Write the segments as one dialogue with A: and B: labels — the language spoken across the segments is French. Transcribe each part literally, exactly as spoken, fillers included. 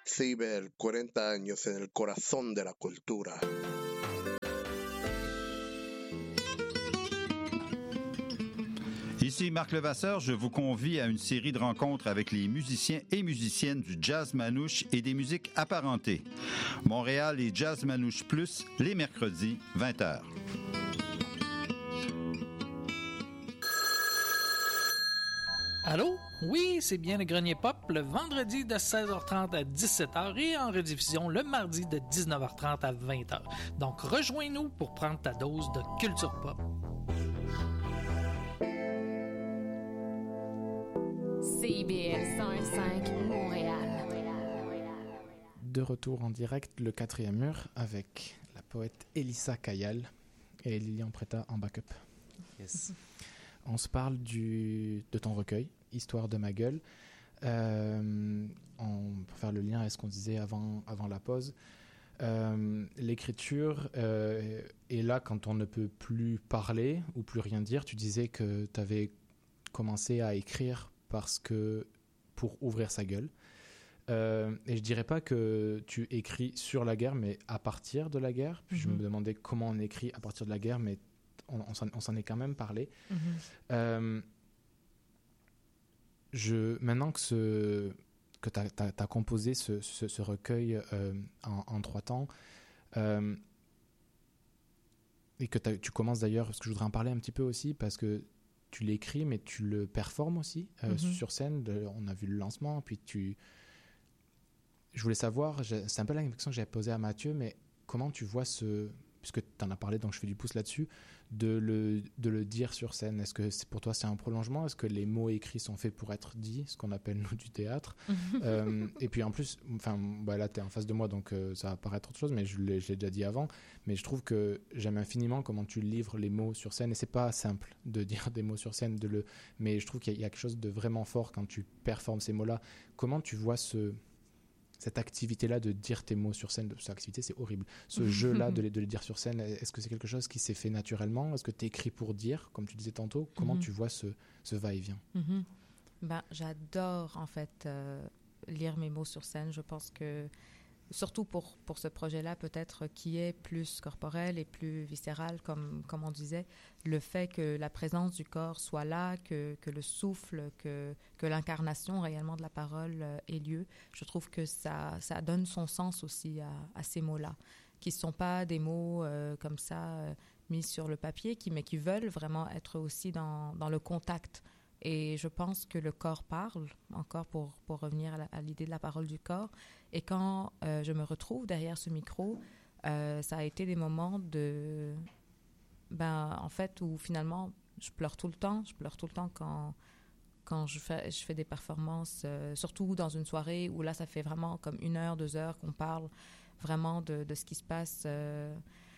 A: Ciber, cuarenta años en el corazón de la cultura.
B: Ici Marc Levasseur, je vous convie à une série de rencontres avec les musiciens et musiciennes du jazz manouche et des musiques apparentées. Montréal et Jazz Manouche Plus, les mercredis, vingt heures.
C: Allô? Oui, c'est bien le Grenier Pop, le vendredi de seize heures trente à dix-sept heures et en rediffusion le mardi de dix-neuf heures trente à vingt heures. Donc rejoins-nous pour prendre ta dose de culture pop.
D: C B L cent un virgule cinq Montréal.
E: De retour en direct, le quatrième mur, avec la poète Elissa Kayal et Lilian Preta en backup.
F: Yes.
E: On se parle du, de ton recueil, Histoire de ma gueule. Euh, on, pour faire le lien avec ce qu'on disait avant, avant la pause, euh, l'écriture euh, est là quand on ne peut plus parler ou plus rien dire. Tu disais que tu avais commencé à écrire parce que, pour ouvrir sa gueule. Euh, et je dirais pas que tu écris sur la guerre, mais à partir de la guerre. Puis mm-hmm. Je me demandais comment on écrit à partir de la guerre, mais on, on, s'en, on s'en est quand même parlé. Mm-hmm. Euh, je, maintenant que, ce, que tu as composé ce, ce, ce recueil euh, en, en trois temps, euh, et que tu commences d'ailleurs, parce que je voudrais en parler un petit peu aussi, parce que tu l'écris, mais tu le performes aussi euh, mm-hmm. sur scène. De, on a vu le lancement, puis tu... Je voulais savoir, c'est un peu la question que j'avais posée à Mathieu, mais comment tu vois ce... Puisque tu en as parlé, donc je fais du pouce là-dessus, de le, de le dire sur scène. Est-ce que c'est, pour toi, c'est un prolongement? Est-ce que les mots écrits sont faits pour être dits, ce qu'on appelle, nous, du théâtre? euh, Et puis, en plus, enfin, bah là, tu es en face de moi, donc euh, ça va paraître autre chose, mais je l'ai, je l'ai déjà dit avant. Mais je trouve que j'aime infiniment comment tu livres les mots sur scène. Et c'est pas simple de dire des mots sur scène, de le... mais je trouve qu'il y a, il y a quelque chose de vraiment fort quand tu performes ces mots-là. Comment tu vois ce... cette activité-là de dire tes mots sur scène, cette activité, c'est horrible. Ce jeu-là de les, de les dire sur scène, est-ce que c'est quelque chose qui s'est fait naturellement? Est-ce que tu écris pour dire, comme tu disais tantôt? Comment mm-hmm. tu vois ce, ce va-et-vient?
G: mm-hmm. ben, J'adore, en fait, euh, lire mes mots sur scène. Je pense que, surtout pour, pour ce projet-là, peut-être, qui est plus corporel et plus viscéral, comme, comme on disait, le fait que la présence du corps soit là, que, que le souffle, que, que l'incarnation réellement de la parole euh, ait lieu, je trouve que ça, ça donne son sens aussi à, à ces mots-là, qui ne sont pas des mots euh, comme ça euh, mis sur le papier, qui, mais qui veulent vraiment être aussi dans, dans le contact. Et je pense que le corps parle, encore pour, pour revenir à, la, à l'idée de la parole du corps. Et quand euh, je me retrouve derrière ce micro, euh, ça a été des moments de... Ben, en fait, où finalement, je pleure tout le temps. Je pleure tout le temps quand, quand je, fais, je fais des performances, euh, surtout dans une soirée où là, ça fait vraiment comme une heure, deux heures qu'on parle vraiment de, de ce qui se passe... Euh,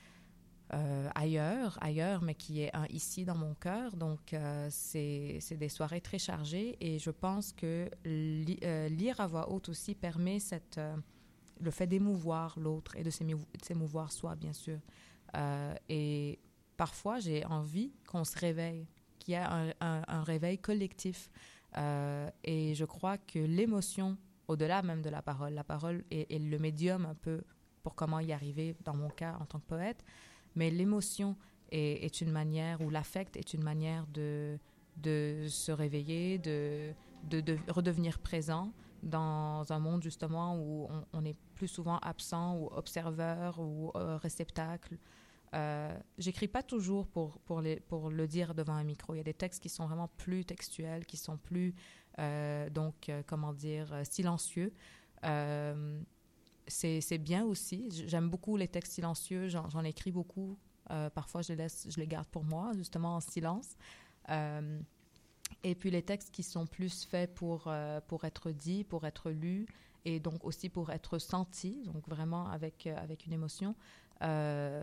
G: Euh, ailleurs, ailleurs, mais qui est un ici dans mon cœur. Donc, euh, c'est, c'est des soirées très chargées et je pense que li- euh, lire à voix haute aussi permet cette, euh, le fait d'émouvoir l'autre et de, s'émou- de s'émouvoir soi, bien sûr. Euh, et parfois, j'ai envie qu'on se réveille, qu'il y ait un, un, un réveil collectif. Euh, et je crois que l'émotion, au-delà même de la parole, la parole est, est le médium un peu pour comment y arriver, dans mon cas, en tant que poète. Mais l'émotion est, est une manière, ou l'affect est une manière de, de se réveiller, de, de, de redevenir présent dans un monde justement où on, on est plus souvent absent ou observeur ou euh, réceptacle. Euh, j'écris pas toujours pour, pour, les, pour le dire devant un micro. Il y a des textes qui sont vraiment plus textuels, qui sont plus, euh, donc, euh, comment dire, euh, silencieux. Euh, C'est, c'est bien aussi. J'aime beaucoup les textes silencieux. J'en, j'en écris beaucoup. Euh, parfois, je les laisse, je les garde pour moi, justement en silence. Euh, et puis les textes qui sont plus faits pour euh, pour être dits, pour être lus, et donc aussi pour être sentis, donc vraiment avec euh, avec une émotion. Euh,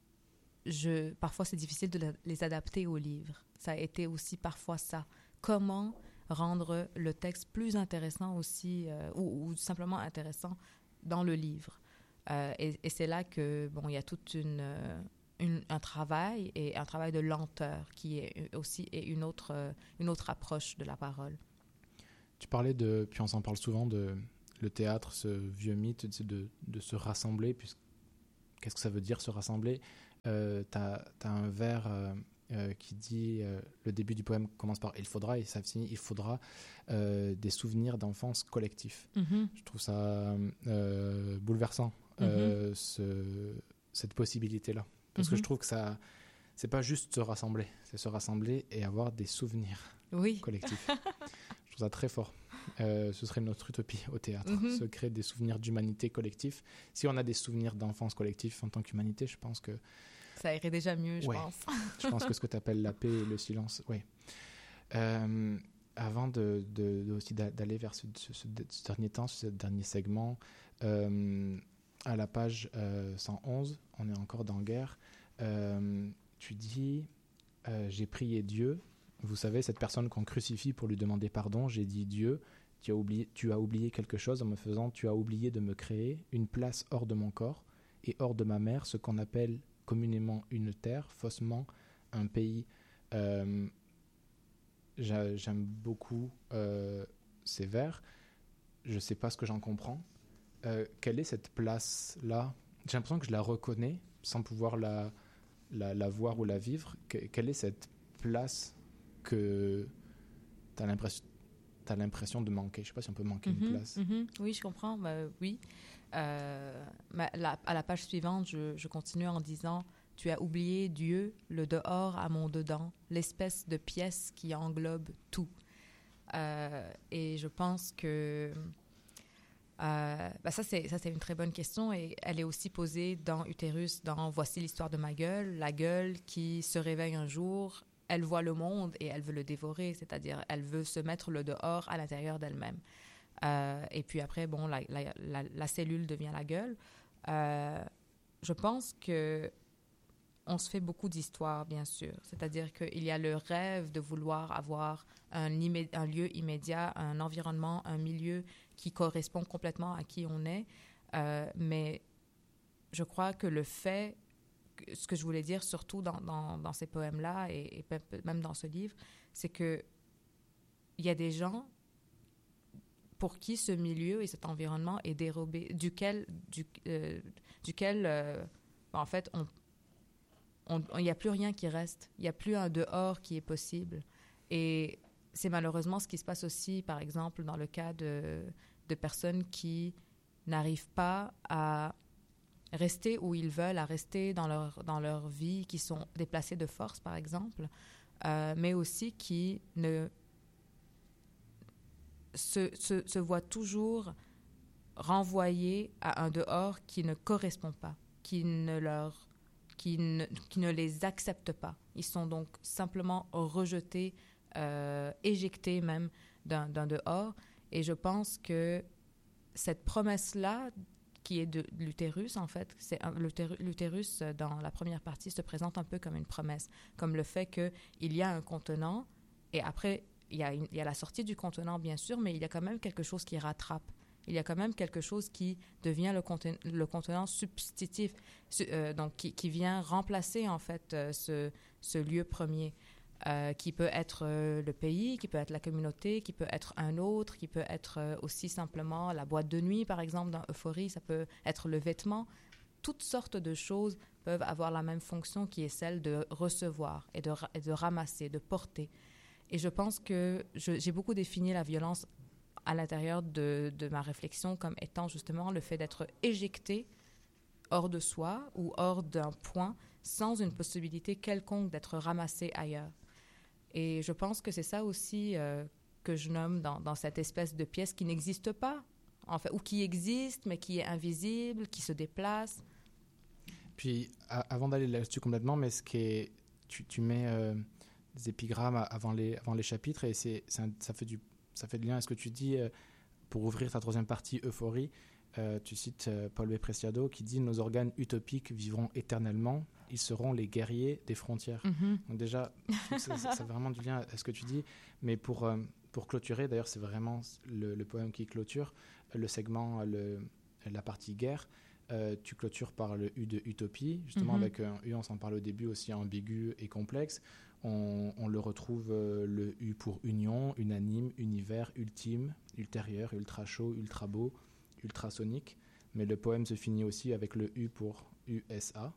G: je parfois c'est difficile de les adapter au livre. Ça a été aussi parfois ça. Comment rendre le texte plus intéressant aussi, euh, ou, ou simplement intéressant dans le livre. Euh, et, et c'est là que, bon, il y a toute une, une, un travail et un travail de lenteur qui est aussi est une, autre, une autre approche de la parole.
E: Tu parlais de, puis on s'en parle souvent, de le théâtre, ce vieux mythe de, de, de se rassembler. Puisque, qu'est-ce que ça veut dire se rassembler? euh, Tu as un vers euh, euh, qui dit, euh, le début du poème commence par « il faudra » et ça finit « il faudra euh, des souvenirs d'enfance collectifs mm-hmm. ». Je trouve ça euh, bouleversant, mm-hmm. euh, ce, cette possibilité-là. Parce mm-hmm. que je trouve que ça, c'est pas juste se rassembler, c'est se rassembler et avoir des souvenirs
G: oui.
E: collectifs. Je trouve ça très fort. Euh, ce serait notre utopie au théâtre, mm-hmm. se créer des souvenirs d'humanité collectifs. Si on a des souvenirs d'enfance collectifs en tant qu'humanité, je pense que...
G: Ça irait déjà mieux, je
E: ouais.
G: pense.
E: Je pense que ce que tu appelles la paix et le silence, oui. Euh, avant de, de, de aussi d'aller vers ce, ce, ce, ce dernier temps, ce dernier segment, euh, à la page euh, cent onze, on est encore dans Guerre, euh, tu dis euh, « J'ai prié Dieu ». Vous savez, cette personne qu'on crucifie pour lui demander pardon, j'ai dit Dieu, tu as, oublié, tu as oublié quelque chose en me faisant, tu as oublié de me créer une place hors de mon corps et hors de ma mère, ce qu'on appelle communément une terre, faussement un pays. Euh, j'aime beaucoup euh, ces vers, je ne sais pas ce que j'en comprends. Euh, quelle est cette place-là? J'ai l'impression que je la reconnais sans pouvoir la, la, la voir ou la vivre. Que, quelle est cette place que tu as l'impression, t'as l'impression de manquer? Je ne sais pas si on peut manquer mm-hmm, une place.
G: Mm-hmm. Oui, je comprends. Bah, oui. Euh, bah, la, à la page suivante, je, je continue en disant « Tu as oublié Dieu, le dehors à mon dedans, l'espèce de pièce qui englobe tout. Euh, » Et je pense que euh, bah ça, c'est, ça, c'est une très bonne question et elle est aussi posée dans Utérus, dans « Voici l'histoire de ma gueule », la gueule qui se réveille un jour. Elle voit le monde et elle veut le dévorer, c'est-à-dire elle veut se mettre le dehors à l'intérieur d'elle-même. Euh, et puis après, bon, la, la, la, la cellule devient la gueule. Euh, je pense que on se fait beaucoup d'histoires, bien sûr. C'est-à-dire qu'il y a le rêve de vouloir avoir un, immé- un lieu immédiat, un environnement, un milieu qui correspond complètement à qui on est. Euh, mais je crois que le fait... Ce que je voulais dire, surtout dans, dans, dans ces poèmes-là et, et même dans ce livre, c'est qu'il y a des gens pour qui ce milieu et cet environnement est dérobé, duquel, du, euh, duquel euh, en fait, il n'y a plus rien qui reste. Il n'y a plus un dehors qui est possible. Et c'est malheureusement ce qui se passe aussi, par exemple, dans le cas de, de personnes qui n'arrivent pas à rester où ils veulent, à rester dans leur, dans leur vie, qui sont déplacés de force, par exemple, euh, mais aussi qui ne se, se, se voient toujours renvoyés à un dehors qui ne correspond pas, qui ne, leur, qui ne, qui ne les accepte pas. Ils sont donc simplement rejetés, euh, éjectés même d'un, d'un dehors. Et je pense que cette promesse-là, qui est de l'utérus, en fait. C'est un, l'utérus, dans la première partie, se présente un peu comme une promesse, comme le fait qu'il y a un contenant, et après, il y a, une, il y a la sortie du contenant, bien sûr, mais il y a quand même quelque chose qui rattrape. Il y a quand même quelque chose qui devient le contenant, le contenant substitutif, euh, donc qui, qui vient remplacer, en fait, euh, ce, ce lieu premier. Euh, qui peut être euh, le pays, qui peut être la communauté, qui peut être un autre, qui peut être euh, aussi simplement la boîte de nuit, par exemple, dans Euphorie, ça peut être le vêtement. Toutes sortes de choses peuvent avoir la même fonction qui est celle de recevoir et de, et de ramasser, de porter. Et je pense que je, j'ai beaucoup défini la violence à l'intérieur de, de ma réflexion comme étant justement le fait d'être éjecté hors de soi ou hors d'un point sans une possibilité quelconque d'être ramassé ailleurs. Et je pense que c'est ça aussi euh, que je nomme dans, dans cette espèce de pièce qui n'existe pas, en fait, ou qui existe, mais qui est invisible, qui se déplace.
E: Puis, à, avant d'aller là-dessus complètement, mais ce qui est, tu, tu mets euh, des épigrammes avant les, avant les chapitres, et c'est, c'est un, ça, fait du, ça fait du lien à ce que tu dis euh, pour ouvrir ta troisième partie, Euphorie. Euh, tu cites euh, Paul B. Preciado qui dit « Nos organes utopiques vivront éternellement, ils seront les guerriers des frontières. Mm-hmm. » Donc déjà, ça, ça, ça a vraiment du lien à ce que tu dis. Mais pour, euh, pour clôturer, d'ailleurs, c'est vraiment le, le poème qui clôture, le segment, le, la partie guerre. Euh, tu clôtures par le U de utopie, justement, mm-hmm. avec un U, on s'en parle au début, aussi ambigu et complexe. On, on le retrouve, euh, le U pour union, unanime, univers, ultime, ultérieur, ultra chaud, ultra beau, ultrasonique. Mais le poème se finit aussi avec le U pour U S A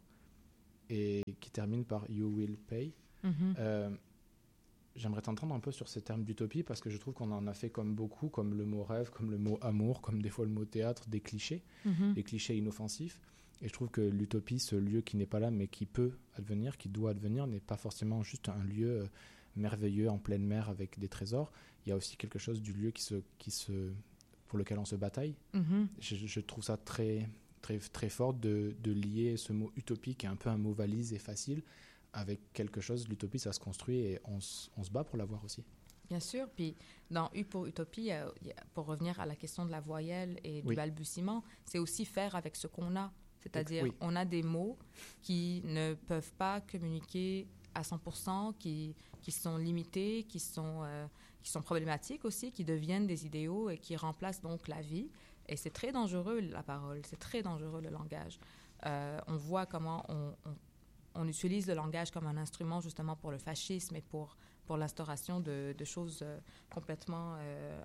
E: et qui termine par You will pay.
G: Mm-hmm.
E: Euh, j'aimerais t'entendre un peu sur ces termes d'utopie parce que je trouve qu'on en a fait comme beaucoup, comme le mot rêve, comme le mot amour, comme des fois le mot théâtre, des clichés,
G: Mm-hmm.
E: des clichés inoffensifs. Et je trouve que l'utopie, ce lieu qui n'est pas là mais qui peut advenir, qui doit advenir, n'est pas forcément juste un lieu euh, merveilleux en pleine mer avec des trésors. Il y a aussi quelque chose du lieu qui se, qui se, pour lequel on se bataille.
G: Mm-hmm.
E: Je, je trouve ça très, très, très fort de, de lier ce mot utopie, qui est un peu un mot valise et facile, avec quelque chose. L'utopie, ça se construit et on, s- on se bat pour l'avoir aussi.
G: Bien sûr. Puis dans U pour Utopie, il y a- il y a- pour revenir à la question de la voyelle et du
E: Oui.
G: balbutiement, c'est aussi faire avec ce qu'on a. C'est-à-dire,
E: Oui.
G: on a des mots qui ne peuvent pas communiquer à cent pour cent, qui, qui sont limités, qui sont, euh, qui sont problématiques aussi, qui deviennent des idéaux et qui remplacent donc la vie. Et c'est très dangereux, la parole. C'est très dangereux, le langage. Euh, on voit comment on, on, on utilise le langage comme un instrument justement pour le fascisme et pour, pour l'instauration de, de choses euh, complètement euh,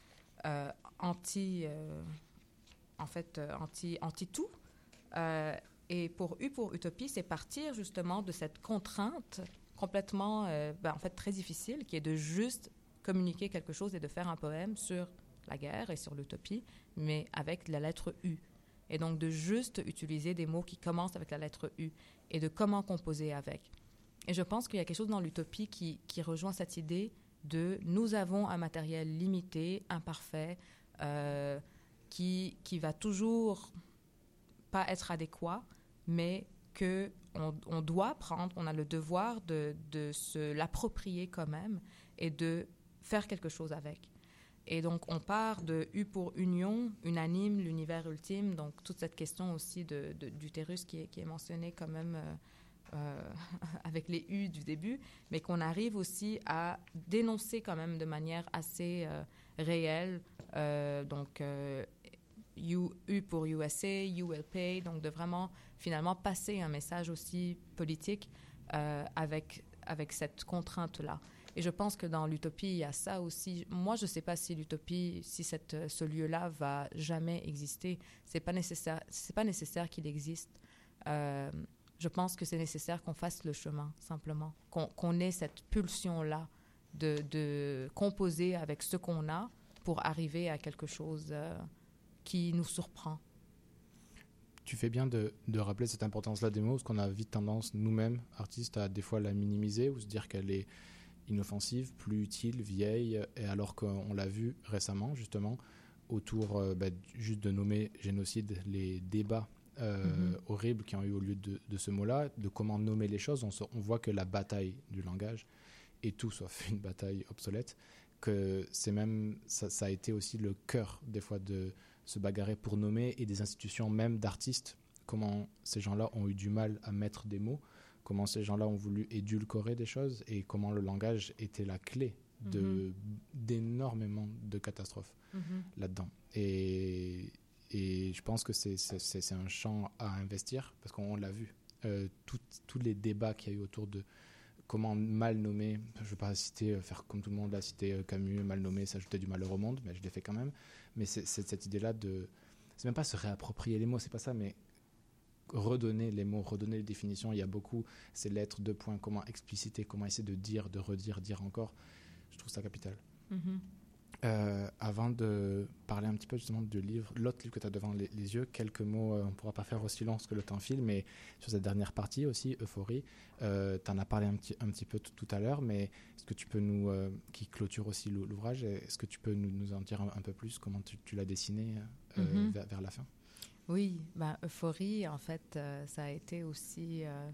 G: euh, anti... euh, en fait, euh, anti, anti-tout. Euh, et pour U pour Utopie, c'est partir justement de cette contrainte complètement, euh, ben, en fait, très difficile, qui est de juste communiquer quelque chose et de faire un poème sur la guerre et sur l'utopie, mais avec la lettre U. Et donc de juste utiliser des mots qui commencent avec la lettre U et de comment composer avec. Et je pense qu'il y a quelque chose dans l'utopie qui, qui rejoint cette idée de nous avons un matériel limité, imparfait, euh, qui, qui va toujours pas être adéquat, mais que on, on doit prendre, on a le devoir de, de se l'approprier quand même et de faire quelque chose avec. Et donc, on part de U pour union, unanime, l'univers ultime, donc toute cette question aussi de, de, d'utérus qui est, qui est mentionnée quand même euh, euh, avec les U du début, mais qu'on arrive aussi à dénoncer quand même de manière assez euh, réelle, euh, donc euh, U, U pour U S A, You will pay, donc de vraiment finalement passer un message aussi politique euh, avec, avec cette contrainte-là. Et je pense que dans l'utopie, il y a ça aussi. Moi, je ne sais pas si l'utopie, si cette, ce lieu-là va jamais exister. Ce n'est pas nécessaire, c'est pas nécessaire qu'il existe. Euh, je pense que c'est nécessaire qu'on fasse le chemin, simplement. Qu'on, qu'on ait cette pulsion-là de, de composer avec ce qu'on a pour arriver à quelque chose euh, qui nous surprend.
E: Tu fais bien de, de rappeler cette importance-là des mots, parce qu'on a vite tendance, nous-mêmes, artistes, à des fois la minimiser ou se dire qu'elle est inoffensive, plus utile, vieille, et alors qu'on l'a vu récemment, justement, autour euh, bah, juste de nommer génocide, les débats euh, mm-hmm. horribles qui ont eu au lieu de, de ce mot-là, de comment nommer les choses. On, se, on voit que la bataille du langage est tout sauf une bataille obsolète, que c'est même, ça, ça a été aussi le cœur, des fois, de se bagarrer pour nommer, et des institutions même d'artistes, comment ces gens-là ont eu du mal à mettre des mots, comment ces gens-là ont voulu édulcorer des choses, et comment le langage était la clé de, mm-hmm. d'énormément de catastrophes mm-hmm. là-dedans. Et, et je pense que c'est, c'est, c'est un champ à investir, parce qu'on l'a vu. Euh, tous les débats qu'il y a eu autour de comment mal nommer, je ne veux pas citer, faire comme tout le monde l'a cité, Camus, mal nommé, s'ajouter du malheur au monde, mais je l'ai fait quand même. Mais c'est, c'est cette idée-là de... C'est même pas se réapproprier les mots, c'est pas ça, mais redonner les mots, redonner les définitions. Il y a beaucoup ces lettres, deux points, comment expliciter, comment essayer de dire, de redire, dire encore. Je trouve ça capital. Mm-hmm. Euh, avant de parler un petit peu justement du livre, l'autre livre que tu as devant les, les yeux, quelques mots, euh, on ne pourra pas faire aussi long parce que le temps file, mais sur cette dernière partie aussi, Euphorie, euh, tu en as parlé un petit, un petit peu t- tout à l'heure, mais est-ce que tu peux nous, euh, qui clôture aussi l'ouvrage, est-ce que tu peux nous, nous en dire un, un peu plus, comment tu, tu l'as dessiné euh, mm-hmm. vers, vers la fin?
G: Oui, ben, Euphorie, en fait, euh, ça a été aussi... Euh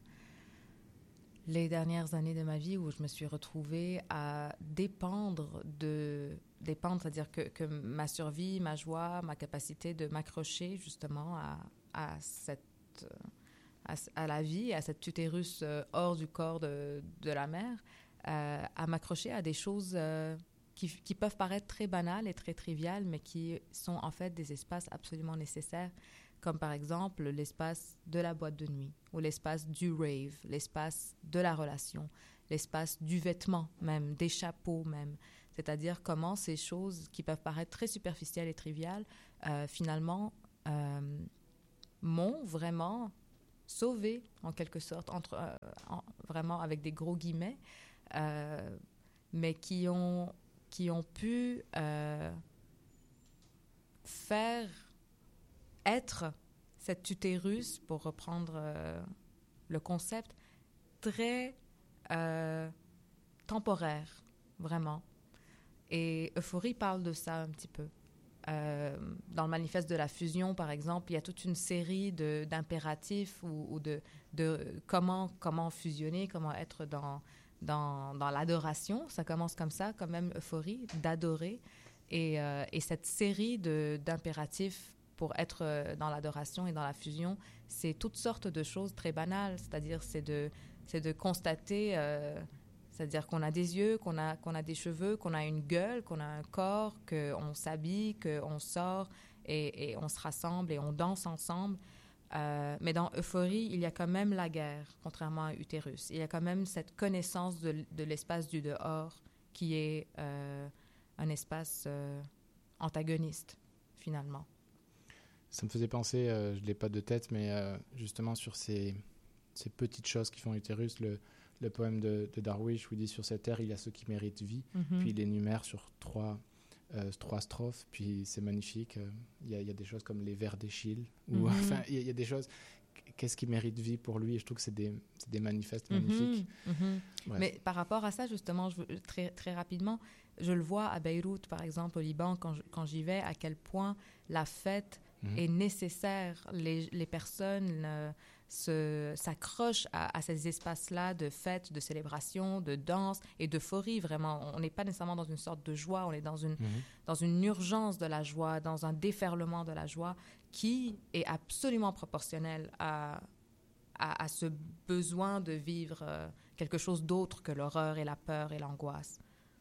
G: les dernières années de ma vie où je me suis retrouvée à dépendre de dépendre, c'est-à-dire que, que ma survie, ma joie, ma capacité de m'accrocher justement à, à cette à, à la vie, à cet utérus hors du corps de, de la mère, euh, à m'accrocher à des choses euh, qui, qui peuvent paraître très banales et très triviales, mais qui sont en fait des espaces absolument nécessaires, comme par exemple l'espace de la boîte de nuit, ou l'espace du rave, l'espace de la relation, l'espace du vêtement même, des chapeaux même. C'est-à-dire comment ces choses qui peuvent paraître très superficielles et triviales, euh, finalement, euh, m'ont vraiment sauvé, en quelque sorte, entre, euh, en, vraiment avec des gros guillemets, euh, mais qui ont, qui ont pu euh, faire être cet utérus, pour reprendre euh, le concept, très euh, temporaire, vraiment. Et Euphorie parle de ça un petit peu. Euh, dans le manifeste de la fusion, par exemple, il y a toute une série de, d'impératifs ou, ou de, de comment, comment fusionner, comment être dans, dans, dans l'adoration. Ça commence comme ça, quand même, Euphorie, d'adorer. Et, euh, et cette série de, d'impératifs pour être dans l'adoration et dans la fusion, c'est toutes sortes de choses très banales. C'est-à-dire, c'est de, c'est de constater... Euh, C'est-à-dire qu'on a des yeux, qu'on a, qu'on a des cheveux, qu'on a une gueule, qu'on a un corps, qu'on s'habille, qu'on sort et, et on se rassemble et on danse ensemble. Euh, mais dans Euphorie, il y a quand même la guerre, contrairement à Utérus. Il y a quand même cette connaissance de, de l'espace du dehors qui est euh, un espace euh, antagoniste, finalement.
E: Ça me faisait penser, euh, je ne l'ai pas de tête, mais euh, justement sur ces, ces petites choses qui font Utérus, le... Le poème de, de Darwish où il dit sur cette terre il y a ceux qui méritent vie, mm-hmm. puis il énumère sur trois, euh, trois strophes, puis c'est magnifique. Il y, a, il y a des choses comme les vers d'Échille, ou mm-hmm. enfin il y, a, il y a des choses. Qu'est-ce qui mérite vie pour lui? Et je trouve que c'est des, c'est des manifestes mm-hmm. magnifiques.
G: Mm-hmm. Mais par rapport à ça, justement, je veux, très, très rapidement, je le vois à Beyrouth, par exemple, au Liban, quand, je, quand j'y vais, à quel point la fête mm-hmm. est nécessaire. Les, les personnes... Euh, Se, s'accroche à, à ces espaces-là de fête, de célébration, de danse et d'euphorie, vraiment. On n'est pas nécessairement dans une sorte de joie, on est dans une, mm-hmm. dans une urgence de la joie, dans un déferlement de la joie qui est absolument proportionnel à, à, à ce besoin de vivre euh, quelque chose d'autre que l'horreur et la peur et l'angoisse.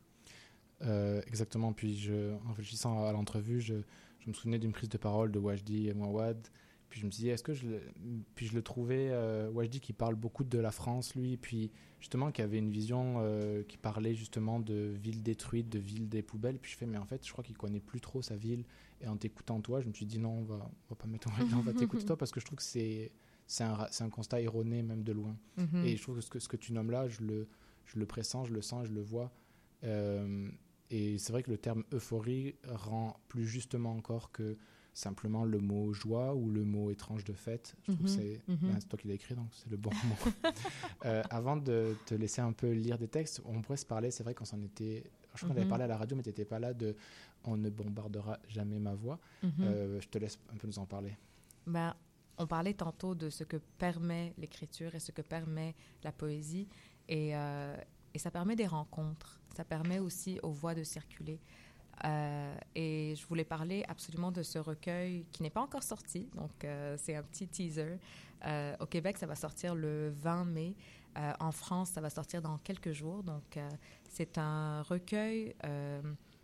E: Euh, exactement. Puis, je, en réfléchissant à l'entrevue, je, je me souvenais d'une prise de parole de Wajdi et Mouawad. Puis je me disais, est-ce que je le, puis je le trouvais, euh, Wajdi qui parle beaucoup de la France, lui, puis justement qui avait une vision euh, qui parlait justement de ville détruite, de ville des poubelles. Puis je fais, mais en fait, je crois qu'il connaît plus trop sa ville. Et en t'écoutant toi, je me suis dit, non, on va, on va pas mettre en règle, on va t'écouter toi, parce que je trouve que c'est, c'est, un, c'est un constat erroné, même de loin. Mm-hmm. Et je trouve que ce, que ce que tu nommes là, je le, je le pressens, je le sens, je le vois. Euh, et c'est vrai que le terme euphorie rend plus justement encore que simplement le mot joie ou le mot étrange de fête. Je trouve mm-hmm. que c'est, mm-hmm. ben, c'est toi qui l'as écrit, donc c'est le bon mot. euh, avant de te laisser un peu lire des textes, on pourrait se parler, c'est vrai qu'on s'en était... Je crois mm-hmm. qu'on avait parlé à la radio, mais tu n'étais pas là, de « On ne bombardera jamais ma voix mm-hmm. ». Euh, je te laisse un peu nous en parler.
G: Ben, on parlait tantôt de ce que permet l'écriture et ce que permet la poésie. Et, euh, et ça permet des rencontres. Ça permet aussi aux voix de circuler. Euh, et je voulais parler absolument de ce recueil qui n'est pas encore sorti, donc euh, c'est un petit teaser. Euh, au Québec, ça va sortir le vingt mai. Euh, en France, ça va sortir dans quelques jours. Donc, euh, c'est un recueil euh,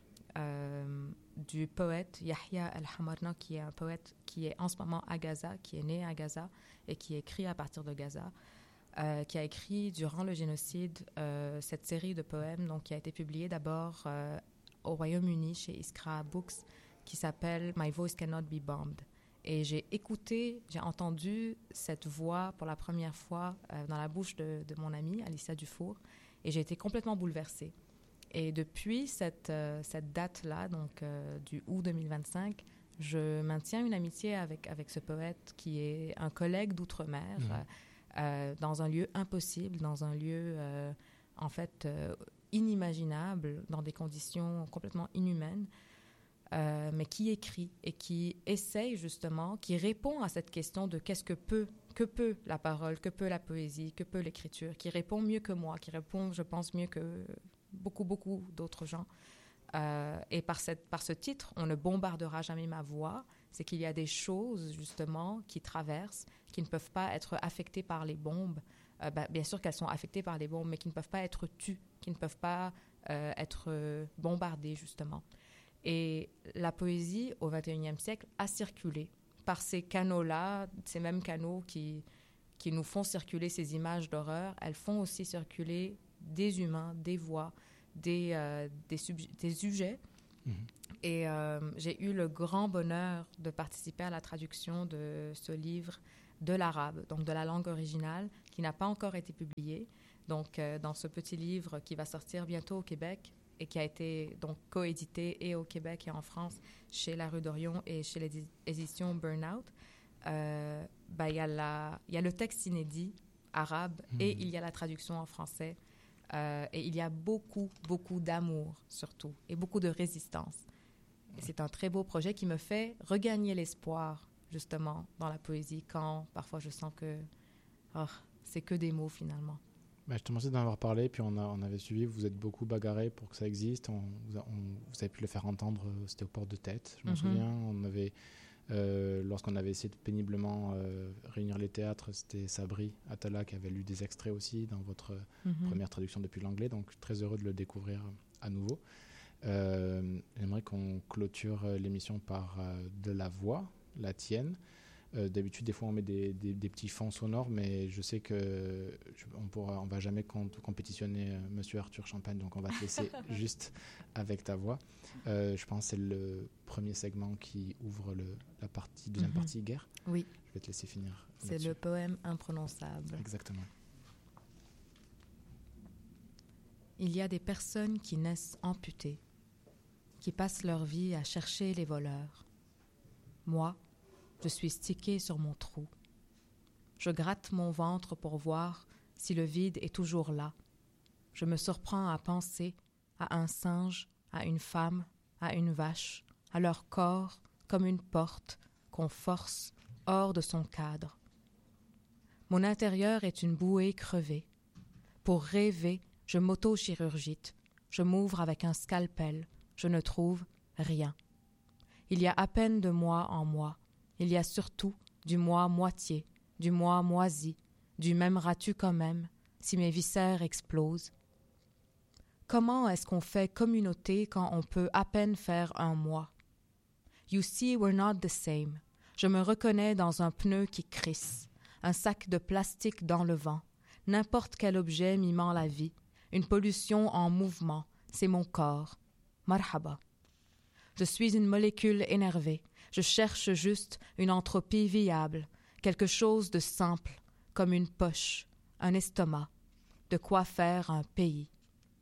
G: euh, du poète Yahya El-Hamarna, qui est un poète qui est en ce moment à Gaza, qui est né à Gaza et qui écrit à partir de Gaza. Euh, qui a écrit durant le génocide euh, cette série de poèmes, donc qui a été publiée d'abord euh, au Royaume-Uni chez Iskra Books, qui s'appelle « My Voice Cannot Be Bombed ». Et j'ai écouté, j'ai entendu cette voix pour la première fois euh, dans la bouche de, de mon amie, Alicia Dufour, et j'ai été complètement bouleversée. Et depuis cette, euh, cette date-là, donc euh, du août deux mille vingt-cinq, je maintiens une amitié avec, avec ce poète qui est un collègue d'outre-mer, mmh. euh, euh, dans un lieu impossible, dans un lieu, euh, en fait... Euh, inimaginable, dans des conditions complètement inhumaines, euh, mais qui écrit et qui essaye justement, qui répond à cette question de qu'est-ce que peut, que peut la parole, que peut la poésie, que peut l'écriture, qui répond mieux que moi, qui répond, je pense, mieux que beaucoup, beaucoup d'autres gens. Euh, et par, cette, par ce titre, on ne bombardera jamais ma voix, c'est qu'il y a des choses, justement, qui traversent, qui ne peuvent pas être affectées par les bombes. Euh, ben, bien sûr qu'elles sont affectées par les bombes, mais qui ne peuvent pas être tues, qui ne peuvent pas euh, être euh, bombardées, justement. Et la poésie, au vingt et unième siècle, a circulé par ces canaux-là, ces mêmes canaux qui, qui nous font circuler ces images d'horreur. Elles font aussi circuler des humains, des voix, des, euh, des, sub- des sujets. Mm-hmm. Et euh, j'ai eu le grand bonheur de participer à la traduction de ce livre de l'arabe, donc de la langue originale, qui n'a pas encore été publié. Donc, euh, dans ce petit livre qui va sortir bientôt au Québec et qui a été donc coédité et au Québec et en France chez La Rue d'Orion et chez les éditions Burnout, euh, bah, y a la, y a le texte inédit arabe mmh. et il y a la traduction en français. Euh, et il y a beaucoup, beaucoup d'amour, surtout, et beaucoup de résistance. Et c'est un très beau projet qui me fait regagner l'espoir, justement, dans la poésie, quand parfois je sens que oh, c'est que des mots, finalement.
E: Bah, je te remercie d'en avoir parlé, puis on, a, on avait suivi, vous êtes beaucoup bagarré pour que ça existe, on, on, vous avez pu le faire entendre, c'était aux Portes de Tête, je m'en mm-hmm. souviens, on avait, euh, lorsqu'on avait essayé de péniblement euh, réunir les théâtres, c'était Sabri Atala qui avait lu des extraits aussi dans votre mm-hmm. première traduction depuis l'anglais, donc très heureux de le découvrir à nouveau. Euh, j'aimerais qu'on clôture l'émission par euh, de la voix, la tienne. Euh, d'habitude, des fois, on met des, des, des petits fonds sonores, mais je sais que je, on pourra, on va jamais comp- compétitionner euh, Monsieur Arthur Champagne, donc on va te laisser juste avec ta voix. Euh, je pense que c'est le premier segment qui ouvre le, la partie, deuxième mm-hmm. partie, guerre.
G: Oui.
E: Je vais te laisser finir.
G: C'est
E: là-dessus.
G: Le poème imprononçable.
E: Exactement.
G: Il y a des personnes qui naissent amputées, qui passent leur vie à chercher les voleurs. Moi, je suis stické sur mon trou. Je gratte mon ventre pour voir si le vide est toujours là. Je me surprends à penser à un singe, à une femme, à une vache, à leur corps comme une porte qu'on force hors de son cadre. Mon intérieur est une bouée crevée. Pour rêver, je m'auto-chirurgite. Je m'ouvre avec un scalpel. Je ne trouve rien. Il y a à peine de moi en moi. Il y a surtout du moi moitié, du moi moisi, du m'aimeras-tu quand même, si mes viscères explosent. Comment est-ce qu'on fait communauté quand on peut à peine faire un moi? You see, we're not the same. Je me reconnais dans un pneu qui crisse, un sac de plastique dans le vent, n'importe quel objet mimant la vie, une pollution en mouvement, c'est mon corps. Marhaba. Je suis une molécule énervée. Je cherche juste une entropie viable, quelque chose de simple, comme une poche, un estomac, de quoi faire un pays.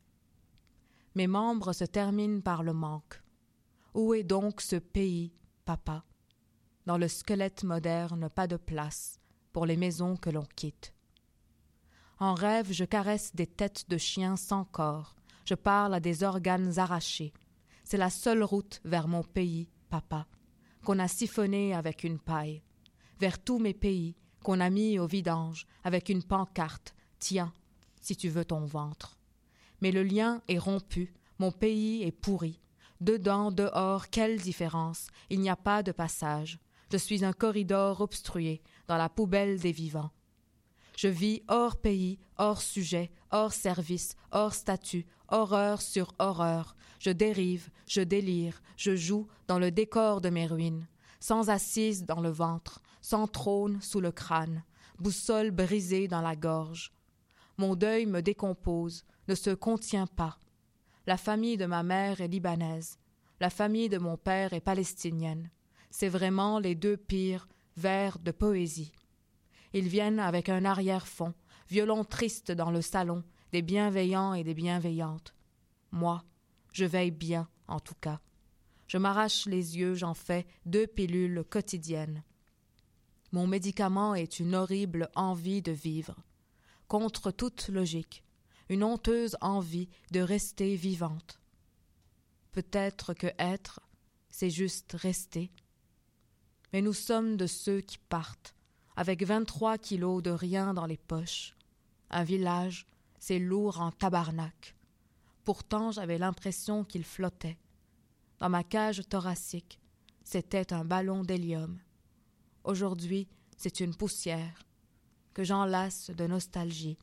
G: Mes membres se terminent par le manque. Où est donc ce pays, papa? Dans le squelette moderne, pas de place pour les maisons que l'on quitte. En rêve, je caresse des têtes de chiens sans corps. Je parle à des organes arrachés. C'est la seule route vers mon pays, papa, qu'on a siphonné avec une paille, vers tous mes pays, qu'on a mis au vidange avec une pancarte, tiens, si tu veux ton ventre. Mais le lien est rompu, mon pays est pourri. Dedans, dehors, quelle différence, il n'y a pas de passage. Je suis un corridor obstrué dans la poubelle des vivants. Je vis hors pays, hors sujet, hors service, hors statut, horreur sur horreur. Je dérive, je délire, je joue dans le décor de mes ruines, sans assise dans le ventre, sans trône sous le crâne, boussole brisée dans la gorge. Mon deuil me décompose, ne se contient pas. La famille de ma mère est libanaise, la famille de mon père est palestinienne. C'est vraiment les deux pires vers de poésie. Ils viennent avec un arrière-fond, violon triste dans le salon, des bienveillants et des bienveillantes. Moi, je veille bien, en tout cas. Je m'arrache les yeux, j'en fais deux pilules quotidiennes. Mon médicament est une horrible envie de vivre, contre toute logique, une honteuse envie de rester vivante. Peut-être que être, c'est juste rester. Mais nous sommes de ceux qui partent, avec vingt-trois kilos de rien dans les poches. Un village, c'est lourd en tabarnak. Pourtant, j'avais l'impression qu'il flottait. Dans ma cage thoracique, c'était un ballon d'hélium. Aujourd'hui, c'est une poussière que j'enlace de nostalgie.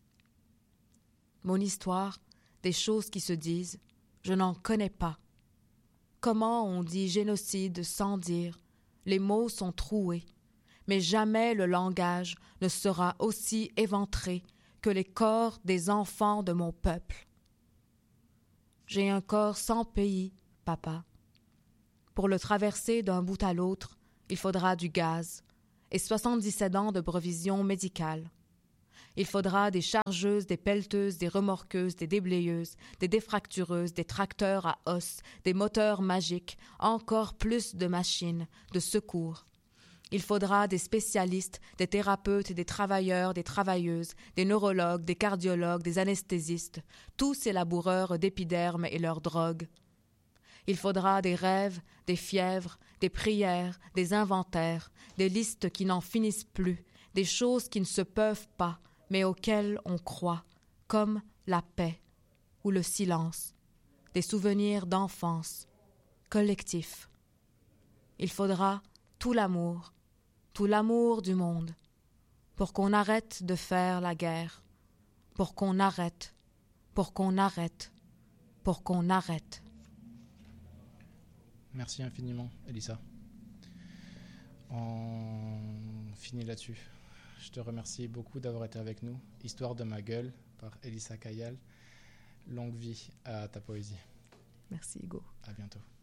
G: Mon histoire, des choses qui se disent, je n'en connais pas. Comment on dit génocide sans dire? Les mots sont troués, mais jamais le langage ne sera aussi éventré que les corps des enfants de mon peuple. j'ai un corps sans pays, papa. Pour le traverser d'un bout à l'autre, il faudra du gaz et soixante-dix-sept ans de provisions médicales. Il faudra des chargeuses, des pelleteuses, des remorqueuses, des déblayeuses, des défractureuses, des tracteurs à os, des moteurs magiques, encore plus de machines, de secours. Il faudra des spécialistes, des thérapeutes, des travailleurs, des travailleuses, des neurologues, des cardiologues, des anesthésistes, tous ces laboureurs d'épiderme et leurs drogues. Il faudra des rêves, des fièvres, des prières, des inventaires, des listes qui n'en finissent plus, des choses qui ne se peuvent pas, mais auxquelles on croit, comme la paix ou le silence, des souvenirs d'enfance, collectifs. Il faudra tout l'amour, tout l'amour du monde, pour qu'on arrête de faire la guerre, pour qu'on arrête, pour qu'on arrête, pour qu'on arrête.
E: Merci infiniment, Elissa. On finit là-dessus. Je te remercie beaucoup d'avoir été avec nous. Histoire de ma gueule par Elissa Kayal. Longue vie à ta poésie.
G: Merci Hugo.
E: À bientôt.